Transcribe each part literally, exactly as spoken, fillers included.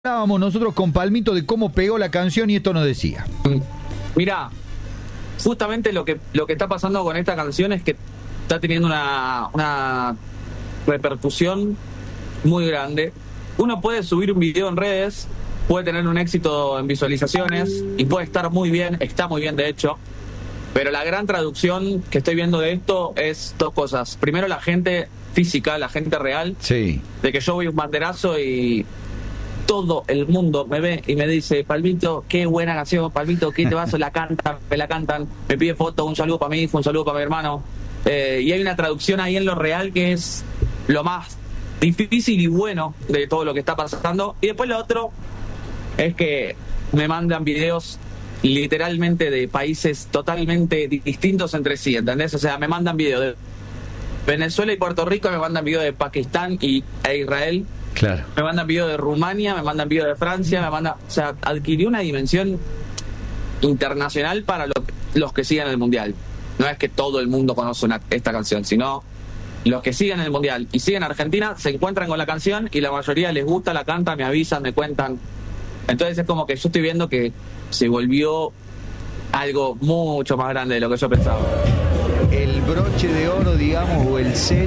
Hablábamos nosotros con Palmito de cómo pegó la canción y esto nos decía. Mirá, justamente lo que lo que está pasando con esta canción es que está teniendo una, una repercusión muy grande. Uno puede subir un video en redes, puede tener un éxito en visualizaciones y puede estar muy bien, está muy bien de hecho, pero la gran traducción que estoy viendo de esto es dos cosas. Primero, la gente física, la gente real, sí, de que yo voy un banderazo y todo el mundo me ve y me dice: Palmito, qué buena canción, Palmito, qué te vas, la cantan, me la cantan, me pide foto, un saludo para mi hijo, un saludo para mi hermano. Eh, y hay una traducción ahí en lo real que es lo más difícil y bueno de todo lo que está pasando. Y después lo otro es que me mandan videos literalmente de países totalmente distintos entre sí, ¿entendés? O sea, me mandan videos de Venezuela y Puerto Rico, me mandan videos de Pakistán y, e Israel. Claro. Me mandan videos de Rumania, me mandan videos de Francia, me mandan, o sea, adquirió una dimensión internacional para lo, los que siguen el Mundial. No es que todo el mundo conoce una, esta canción, sino los que siguen el Mundial y siguen Argentina se encuentran con la canción y la mayoría les gusta, la cantan, me avisan, me cuentan. Entonces es como que yo estoy viendo que se volvió algo mucho más grande de lo que yo pensaba. El broche de oro, digamos, o el set.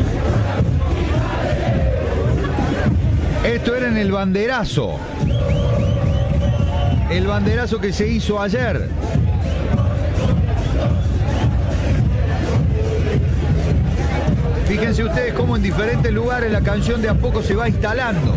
Esto era en el banderazo. El banderazo que se hizo ayer. Fíjense ustedes cómo en diferentes lugares la canción de a poco se va instalando.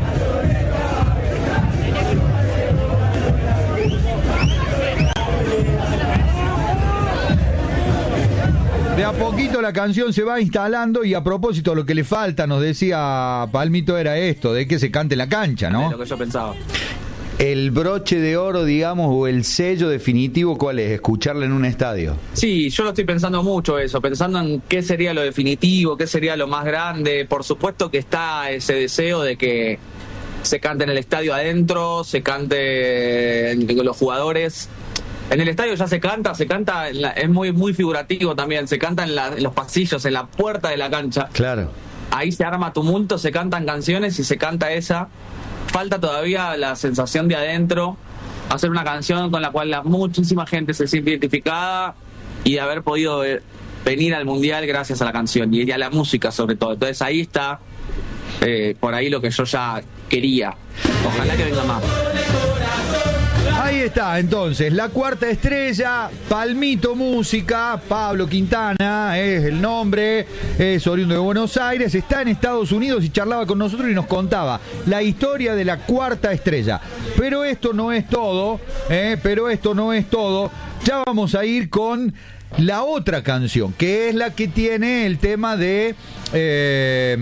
De a poquito la canción se va instalando y a propósito lo que le falta, nos decía Palmito, era esto, de que se cante en la cancha, ¿no? Es lo que yo pensaba. El broche de oro, digamos, o el sello definitivo, ¿cuál es? Escucharla en un estadio. Sí, yo lo estoy pensando mucho eso, pensando en qué sería lo definitivo, qué sería lo más grande. Por supuesto que está ese deseo de que se cante en el estadio adentro, se cante con los jugadores. En el estadio ya se canta, se canta, en la, es muy muy figurativo también, se canta en, la, en los pasillos, en la puerta de la cancha. Claro. Ahí se arma tumulto, se cantan canciones y se canta esa. Falta todavía la sensación de adentro, hacer una canción con la cual la, muchísima gente se siente identificada y de haber podido ver, venir al Mundial gracias a la canción y a la música sobre todo. Entonces ahí está, eh, por ahí lo que yo ya quería. Ojalá que venga más. Ahí está, entonces, la cuarta estrella, Palmito Música, Pablo Quintana es el nombre, es oriundo de Buenos Aires, está en Estados Unidos y charlaba con nosotros y nos contaba la historia de la cuarta estrella. Pero esto no es todo, eh, pero esto no es todo. Ya vamos a ir con la otra canción, que es la que tiene el tema de, eh,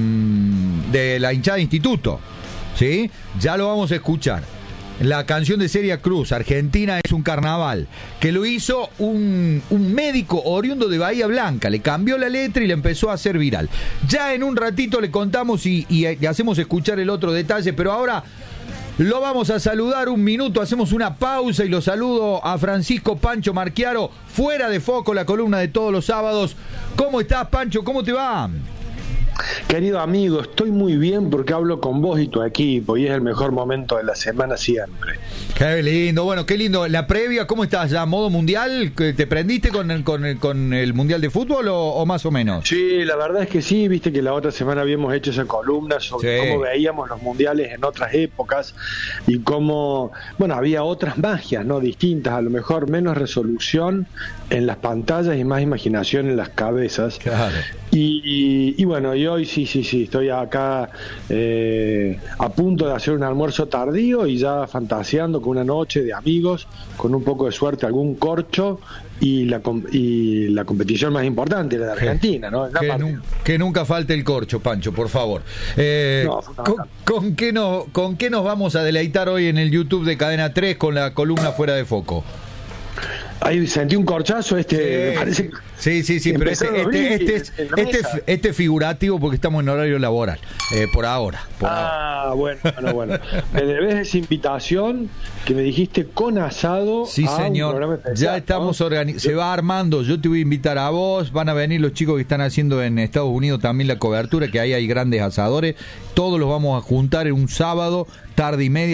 de la hinchada de Instituto, ¿sí? Ya lo vamos a escuchar. La canción de Celia Cruz, Argentina es un carnaval, que lo hizo un, un médico oriundo de Bahía Blanca, le cambió la letra y le empezó a hacer viral. Ya en un ratito le contamos y, y, y hacemos escuchar el otro detalle, pero ahora lo vamos a saludar un minuto, hacemos una pausa y lo saludo a Francisco Pancho Marchiaro, fuera de foco, la columna de todos los sábados. ¿Cómo estás, Pancho? ¿Cómo te va? Querido amigo, estoy muy bien porque hablo con vos y tu equipo y es el mejor momento de la semana siempre. Qué lindo, bueno, qué lindo. La previa, ¿cómo estás ya? ¿Modo mundial? ¿Te prendiste con el, con el, con el mundial de fútbol o, o más o menos? Sí, la verdad es que sí, viste que la otra semana habíamos hecho esa columna sobre sí. cómo veíamos los mundiales en otras épocas y cómo, bueno, había otras magias, ¿no? Distintas, a lo mejor menos resolución en las pantallas y más imaginación en las cabezas. Claro. Y, y, y bueno, y hoy sí, sí, sí, estoy acá eh, a punto de hacer un almuerzo tardío y ya fantaseando con una noche de amigos, con un poco de suerte algún corcho y la y la competición más importante, la de Argentina, ¿no? Que, nu- que nunca falte el corcho, Pancho, por favor. Eh, no, ¿con, con, qué no, ¿Con qué nos vamos a deleitar hoy en el YouTube de Cadena tres con la columna Fuera de Foco? Ahí sentí un corchazo, este, Sí, me parece. sí, sí, sí, pero este, empezaron los este, este, brindis es, en la este, mesa. es- este es figurativo porque estamos en horario laboral, eh, por ahora. Por ahora. Ah, bueno, bueno, bueno. Me debes esa invitación que me dijiste con asado. Sí, a un señor. programa especial, Ya estamos ¿no? organizando. Se va armando. Yo te voy a invitar a vos. Van a venir los chicos que están haciendo en Estados Unidos también la cobertura, que ahí hay grandes asadores. Todos los vamos a juntar en un sábado, tarde y media.